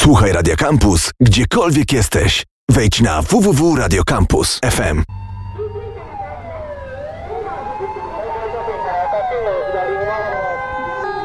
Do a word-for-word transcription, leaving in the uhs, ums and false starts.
Słuchaj Radio Campus, gdziekolwiek jesteś. Wejdź na w w w kropka radio campus kropka f m.